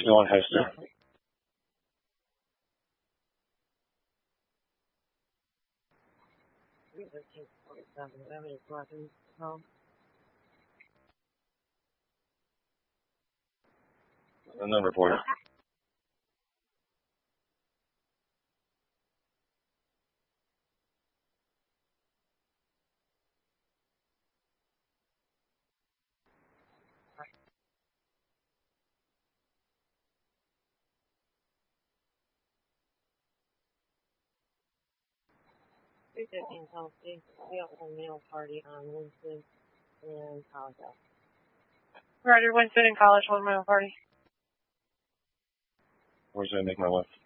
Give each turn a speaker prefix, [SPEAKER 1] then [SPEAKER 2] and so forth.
[SPEAKER 1] No one has to. The number for it.
[SPEAKER 2] In Tennessee, we have a meal party on Wednesday in College.
[SPEAKER 3] Roger, Wednesday in College, one meal party.
[SPEAKER 1] Where's that make my wife?